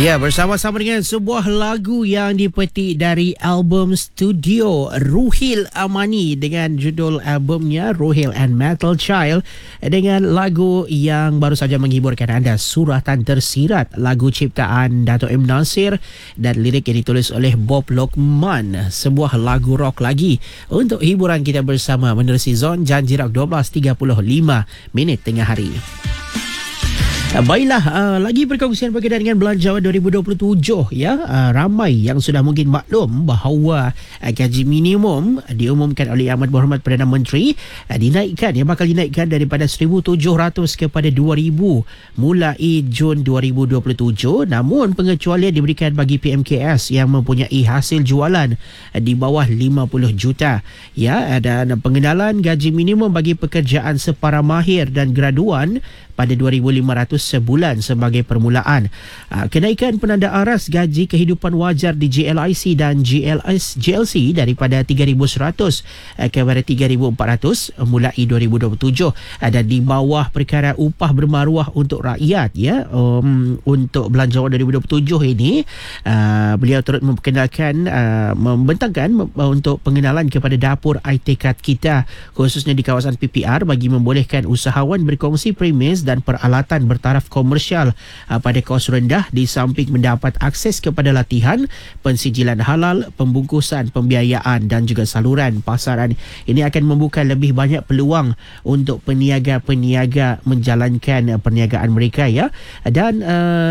Ya, bersama-sama dengan sebuah lagu yang dipetik dari album studio Ruhil Amani dengan judul albumnya Ruhil and Metal Child, dengan lagu yang baru saja menghiburkan anda, Suratan Tersirat, lagu ciptaan Dato' M. Nasir dan lirik yang ditulis oleh Bob Lokman. Sebuah lagu rock lagi untuk hiburan kita bersama menerusi Zon Janji Rock 12.35 minit tengah hari. Baiklah, lagi perkongsian berkaitan dengan Belanjawan 2027 ya. Ramai yang sudah mungkin maklum bahawa gaji minimum diumumkan oleh Yang Berhormat Perdana Menteri bakal dinaikkan daripada 1,700 kepada 2,000 mulai Jun 2027. Namun pengecualian diberikan bagi PMKS yang mempunyai hasil jualan di bawah 50 juta ya, dan pengenalan gaji minimum bagi pekerjaan separa mahir dan graduan pada 2,500 sebulan sebagai permulaan. Kenaikan penanda aras gaji kehidupan wajar di GLIC dan GLC daripada 3,100 kepada 3,400 mulai 2027, dan di bawah perkara upah bermaruah untuk rakyat ya. Untuk Belanjawan 2027 ini, beliau turut memperkenalkan, membentangkan untuk pengenalan kepada dapur ITKAD kita khususnya di kawasan PPR bagi membolehkan usahawan berkongsi premis dan peralatan bertaraf komersial pada kos rendah, di samping mendapat akses kepada latihan, pensijilan halal, pembungkusan, pembiayaan dan juga saluran pasaran. Ini akan membuka lebih banyak peluang untuk peniaga-peniaga menjalankan perniagaan mereka ya. Dan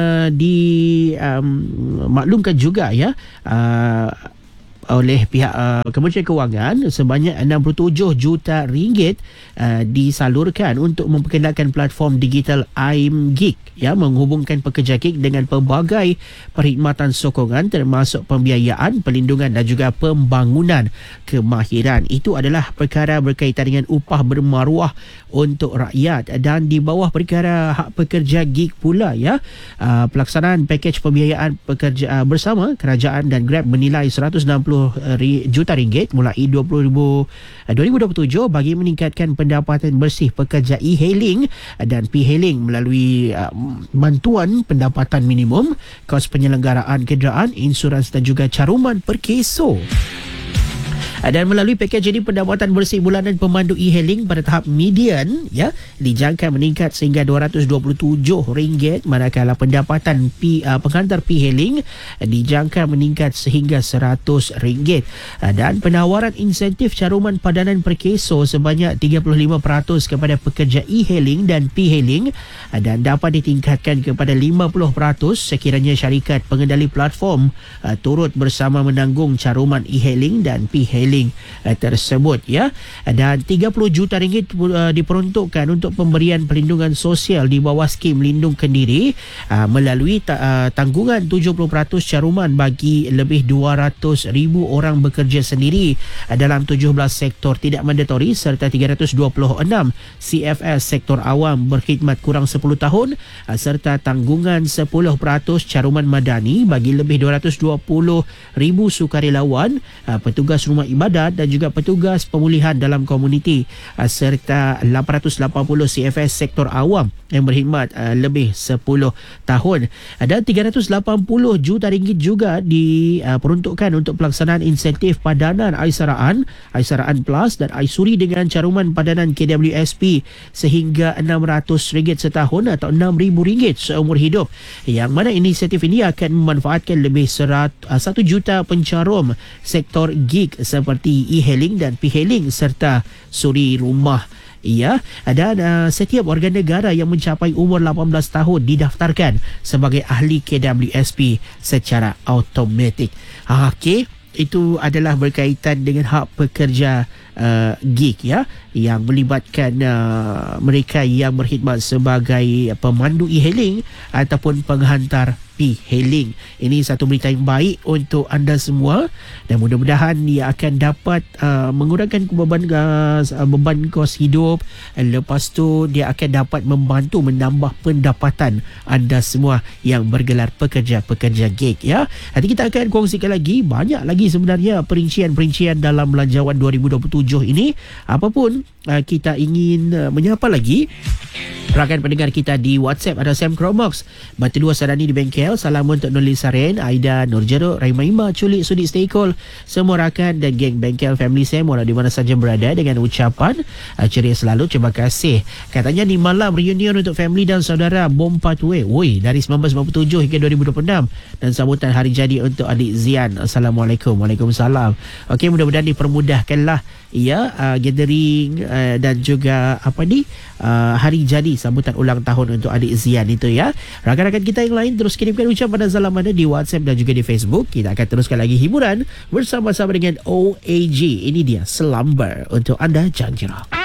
dimaklumkan juga ya oleh pihak Kementerian Kewangan sebanyak 67 juta ringgit disalurkan untuk memperkenalkan platform digital I'm Geek ya, menghubungkan pekerja gig dengan pelbagai perkhidmatan sokongan termasuk pembiayaan, pelindungan dan juga pembangunan kemahiran. Itu adalah perkara berkaitan dengan upah bermaruah untuk rakyat. Dan di bawah perkara hak pekerja gig pula ya, pelaksanaan pakej pembiayaan pekerja bersama kerajaan dan Grab bernilai 160 juta ringgit mulai 2027 bagi meningkatkan pendapatan bersih pekerja e-hailing dan p-hailing melalui bantuan pendapatan minimum, kos penyelenggaraan kenderaan, insurans dan juga caruman per-keso. Dan melalui pakej ini, pendapatan bersih bulanan pemandu e-hailing pada tahap median ya dijangka meningkat sehingga RM277, manakala pendapatan penghantar p-hailing dijangka meningkat sehingga RM100. Dan penawaran insentif caruman padanan per-keso sebanyak 35% kepada pekerja e-hailing dan p-hailing dan dapat ditingkatkan kepada 50% sekiranya syarikat pengendali platform turut bersama menanggung caruman e-hailing dan p-hailing tersebut ya. Dan 30 juta ringgit diperuntukkan untuk pemberian perlindungan sosial di bawah skim Lindung Kendiri melalui tanggungan 70% caruman bagi lebih 200,000 orang bekerja sendiri dalam 17 sektor tidak mandatori serta 326 CFS sektor awam berkhidmat kurang 10 tahun serta tanggungan 10% caruman madani bagi lebih 220,000 sukarelawan, petugas rumah ibadat dan juga petugas pemulihan dalam komuniti serta 880 CFS sektor awam yang berkhidmat lebih 10 tahun. Dan 380 juta ringgit juga diperuntukkan untuk pelaksanaan insentif padanan Aisaraan Plus dan Aisuri dengan caruman padanan KWSP sehingga RM600 setahun atau RM6,000 seumur hidup, yang mana inisiatif ini akan memanfaatkan lebih 1 juta pencarum sektor gig seperti e-hailing dan p-hailing serta suri rumah. Ya, dan setiap warga negara yang mencapai umur 18 tahun didaftarkan sebagai ahli KWSP secara automatik. Okey, itu adalah berkaitan dengan hak pekerja gig ya, yang melibatkan mereka yang berkhidmat sebagai pemandu e-hailing ataupun penghantar p-hailing. Ini satu berita yang baik untuk anda semua dan mudah-mudahan ia akan dapat mengurangkan beban kos hidup. Lepas tu dia akan dapat membantu menambah pendapatan anda semua yang bergelar pekerja-pekerja gig ya. Nanti kita akan kongsikan lagi, banyak lagi sebenarnya perincian-perincian dalam Belanjawan 2027 ini. Apapun kita ingin menyapa lagi Rakan pendengar kita di WhatsApp ada Sam Cromox, Batu Dua Sarani di bengkel. Salam untuk Nurli Saren, Aida, Nurjero, Raimaima, Culik, Sudik Stay Cool, semua rakan dan geng bengkel family Sam walau di mana saja berada, dengan ucapan ceria selalu. Terima kasih. Katanya ni malam reunion untuk family dan saudara Bom Patway. Woi, dari 1997 hingga 2026 dan sambutan hari jadi untuk adik Zian. Assalamualaikum. Waalaikumsalam. Okey, mudah-mudahan dipermudahkanlah gathering dan juga hari jadi sambutan ulang tahun untuk adik Zian itu ya. Rakan-rakan kita yang lain terus kirimkan ucapan dan salam anda di WhatsApp dan juga di Facebook. Kita akan teruskan lagi hiburan bersama-sama dengan OAG. Ini dia Slumber untuk anda, Jangan Kira.